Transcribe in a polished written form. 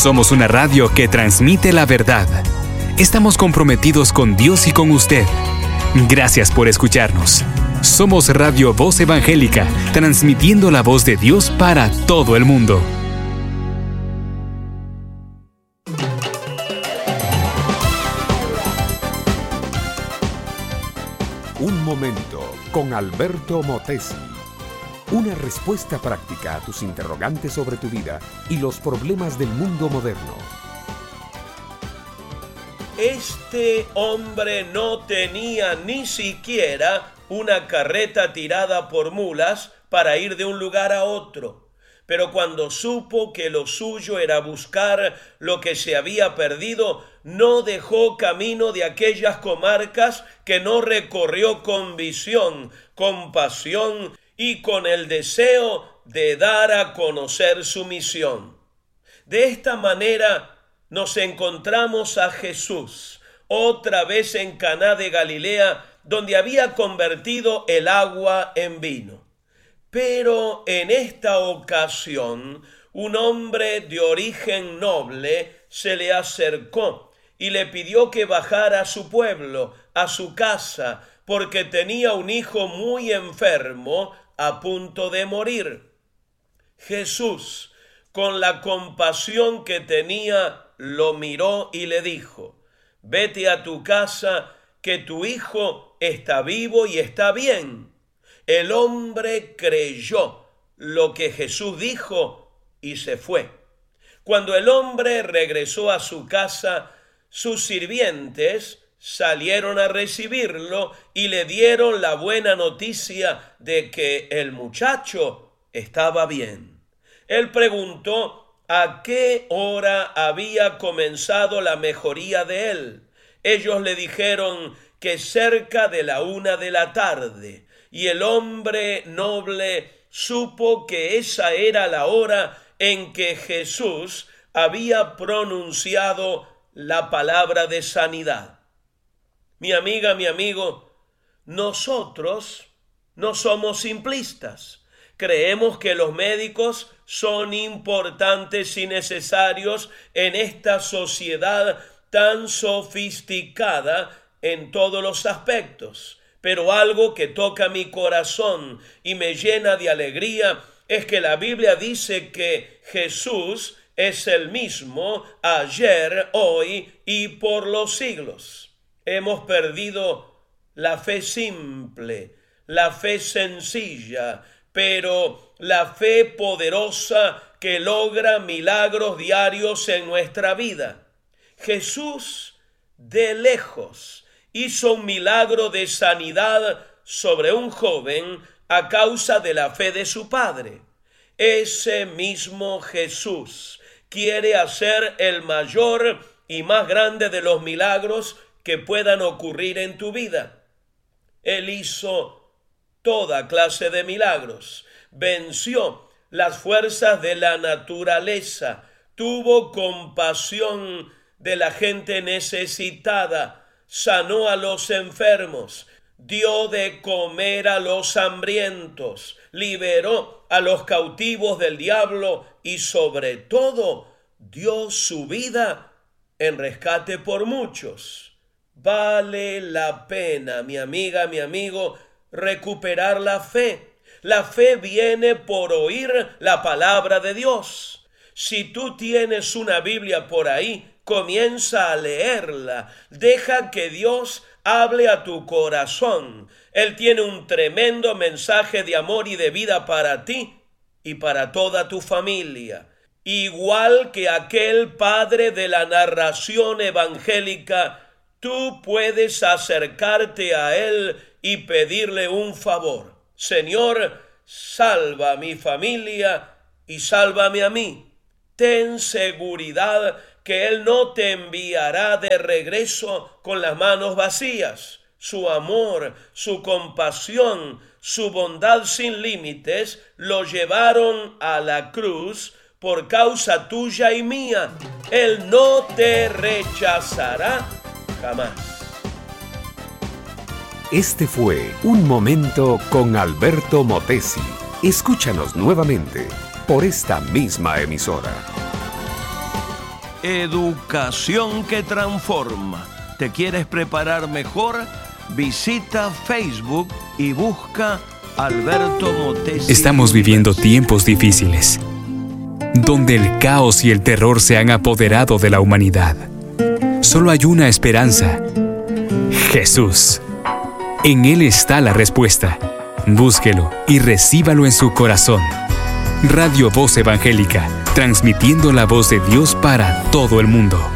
Somos una radio que transmite la verdad. Estamos comprometidos con Dios y con usted. Gracias por escucharnos. Somos Radio Voz Evangélica, transmitiendo la voz de Dios para todo el mundo. Un momento con Alberto Motesi. Una respuesta práctica a tus interrogantes sobre tu vida y los problemas del mundo moderno. Este hombre no tenía ni siquiera una carreta tirada por mulas para ir de un lugar a otro. Pero cuando supo que lo suyo era buscar lo que se había perdido, no dejó camino de aquellas comarcas que no recorrió con visión, con pasión y con el deseo de dar a conocer su misión. De esta manera nos encontramos a Jesús, otra vez en Caná de Galilea, donde había convertido el agua en vino. Pero en esta ocasión, un hombre de origen noble se le acercó y le pidió que bajara a su pueblo, a su casa, porque tenía un hijo muy enfermo, a punto de morir. Jesús, con la compasión que tenía, lo miró y le dijo: vete a tu casa, que tu hijo está vivo y está bien. El hombre creyó lo que Jesús dijo y se fue. Cuando el hombre regresó a su casa, sus sirvientes salieron a recibirlo y le dieron la buena noticia de que el muchacho estaba bien. Él preguntó a qué hora había comenzado la mejoría de él. Ellos le dijeron que cerca de la 1 de la tarde, y el hombre noble supo que esa era la hora en que Jesús había pronunciado la palabra de sanidad. Mi amiga, mi amigo, nosotros no somos simplistas. Creemos que los médicos son importantes y necesarios en esta sociedad tan sofisticada en todos los aspectos. Pero algo que toca mi corazón y me llena de alegría es que la Biblia dice que Jesús es el mismo ayer, hoy y por los siglos. Hemos perdido la fe simple, la fe sencilla, pero la fe poderosa que logra milagros diarios en nuestra vida. Jesús de lejos hizo un milagro de sanidad sobre un joven a causa de la fe de su padre. Ese mismo Jesús quiere hacer el mayor y más grande de los milagros que puedan ocurrir en tu vida. Él hizo toda clase de milagros, venció las fuerzas de la naturaleza, tuvo compasión de la gente necesitada, sanó a los enfermos, dio de comer a los hambrientos, liberó a los cautivos del diablo y sobre todo dio su vida en rescate por muchos. Vale la pena, mi amiga, mi amigo, recuperar la fe. La fe viene por oír la palabra de Dios. Si tú tienes una Biblia por ahí, comienza a leerla. Deja que Dios hable a tu corazón. Él tiene un tremendo mensaje de amor y de vida para ti y para toda tu familia. Igual que aquel padre de la narración evangélica, tú puedes acercarte a Él y pedirle un favor. Señor, salva a mi familia y sálvame a mí. Ten seguridad que Él no te enviará de regreso con las manos vacías. Su amor, su compasión, su bondad sin límites lo llevaron a la cruz por causa tuya y mía. Él no te rechazará jamás. Este fue Un Momento con Alberto Motesi. Escúchanos nuevamente por esta misma emisora. Educación que transforma. ¿Te quieres preparar mejor? Visita Facebook y busca Alberto Motesi. Estamos viviendo tiempos difíciles, donde el caos y el terror se han apoderado de la humanidad. Solo hay una esperanza: Jesús. En Él está la respuesta. Búsquelo y recíbalo en su corazón. Radio Voz Evangélica, transmitiendo la voz de Dios para todo el mundo.